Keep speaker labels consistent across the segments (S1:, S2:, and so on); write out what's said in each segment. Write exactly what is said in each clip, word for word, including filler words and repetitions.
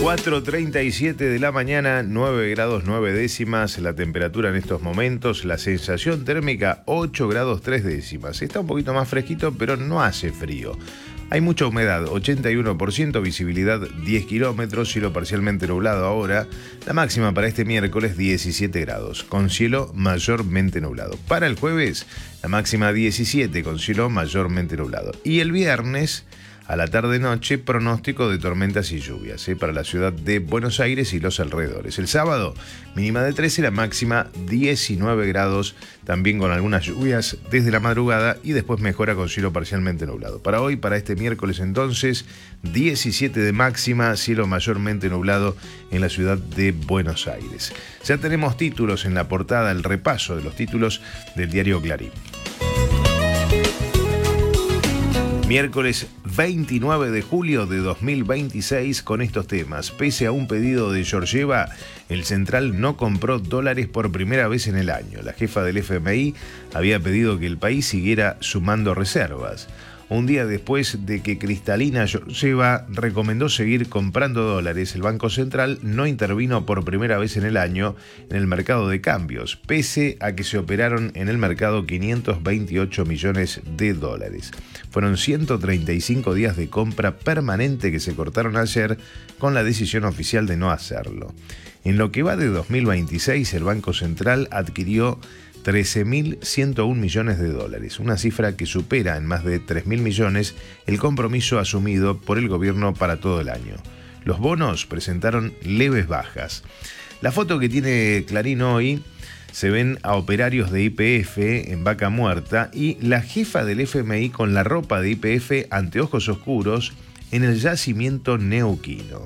S1: cuatro treinta y siete de la mañana, nueve grados nueve décimas, la temperatura en estos momentos, la sensación térmica ocho grados tres décimas. Está un poquito más fresquito, pero no hace frío. Hay mucha humedad, ochenta y uno por ciento, visibilidad diez kilómetros, cielo parcialmente nublado ahora. La máxima para este miércoles diecisiete grados, con cielo mayormente nublado. Para el jueves, la máxima diecisiete, con cielo mayormente nublado. Y el viernes, a la tarde-noche, pronóstico de tormentas y lluvias ¿eh? para la ciudad de Buenos Aires y los alrededores. El sábado, mínima de trece, la máxima diecinueve grados, también con algunas lluvias desde la madrugada y después mejora con cielo parcialmente nublado. Para hoy, para este miércoles entonces, diecisiete de máxima, cielo mayormente nublado en la ciudad de Buenos Aires. Ya tenemos títulos en la portada, el repaso de los títulos del diario Clarín. Miércoles veintinueve de julio de dos mil veintiséis con estos temas. Pese a un pedido de Georgieva, el central no compró dólares por primera vez en el año. La jefa del F M I había pedido que el país siguiera sumando reservas. Un día después de que Cristalina Georgieva recomendó seguir comprando dólares, el Banco Central no intervino por primera vez en el año en el mercado de cambios, pese a que se operaron en el mercado quinientos veintiocho millones de dólares. Fueron ciento treinta y cinco días de compra permanente que se cortaron ayer con la decisión oficial de no hacerlo. En lo que va de dos mil veintiséis, el Banco Central adquirió trece mil ciento uno millones de dólares, una cifra que supera en más de tres mil millones el compromiso asumido por el gobierno para todo el año. Los bonos presentaron leves bajas. La foto que tiene Clarín hoy se ven a operarios de Y P F en Vaca Muerta y la jefa del F M I con la ropa de Y P F, anteojos oscuros, en el yacimiento neuquino.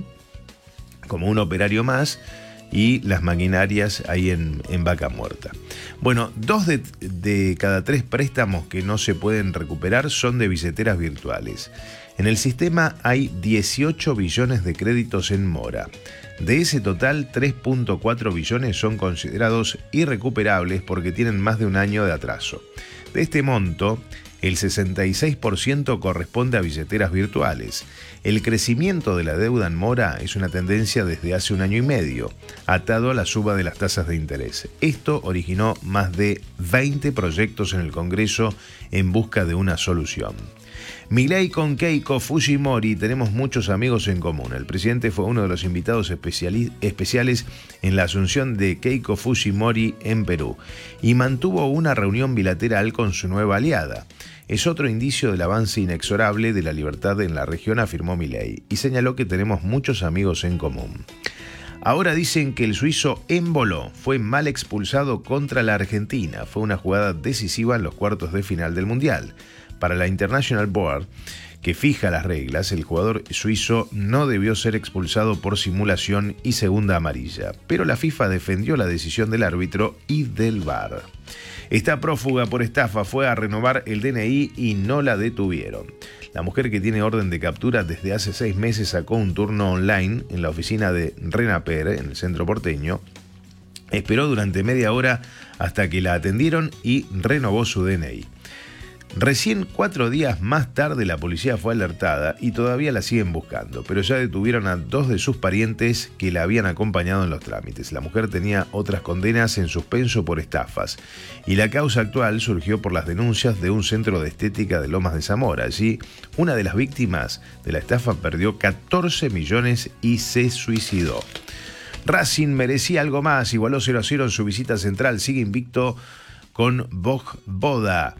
S1: ¿Mm? Como un operario más y las maquinarias ahí en, en Vaca Muerta. Bueno, dos de, de cada tres préstamos que no se pueden recuperar son de billeteras virtuales. En el sistema hay dieciocho billones de créditos en mora. De ese total, tres punto cuatro billones son considerados irrecuperables porque tienen más de un año de atraso. De este monto, el sesenta y seis por ciento corresponde a billeteras virtuales. El crecimiento de la deuda en mora es una tendencia desde hace un año y medio, atado a la suba de las tasas de interés. Esto originó más de veinte proyectos en el Congreso en busca de una solución. Milei con Keiko Fujimori, tenemos muchos amigos en común. El presidente fue uno de los invitados especiali- especiales en la asunción de Keiko Fujimori en Perú y mantuvo una reunión bilateral con su nueva aliada. Es otro indicio del avance inexorable de la libertad en la región, afirmó Milei, y señaló que tenemos muchos amigos en común. Ahora dicen que el suizo Embolo fue mal expulsado contra la Argentina. Fue una jugada decisiva en los cuartos de final del Mundial. Para la International Board, que fija las reglas, el jugador suizo no debió ser expulsado por simulación y segunda amarilla, pero la FIFA defendió la decisión del árbitro y del V A R. Esta prófuga por estafa fue a renovar el D N I y no la detuvieron. La mujer, que tiene orden de captura desde hace seis meses, sacó un turno online en la oficina de Renaper, en el centro porteño. Esperó durante media hora hasta que la atendieron y renovó su D N I. Recién cuatro días más tarde la policía fue alertada y todavía la siguen buscando, pero ya detuvieron a dos de sus parientes que la habían acompañado en los trámites. La mujer tenía otras condenas en suspenso por estafas y la causa actual surgió por las denuncias de un centro de estética de Lomas de Zamora. Allí, una de las víctimas de la estafa perdió catorce millones y se suicidó. Racing merecía algo más, igualó cero a cero en su visita central, sigue invicto con Vojvoda.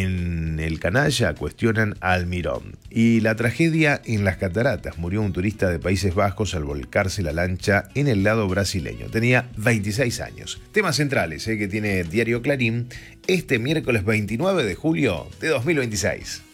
S1: En el canalla cuestionan a Almirón. Y la tragedia en las cataratas. Murió un turista de Países Bajos al volcarse la lancha en el lado brasileño. Tenía veintiséis años. Temas centrales eh, que tiene Diario Clarín este miércoles veintinueve de julio de dos mil veintiséis.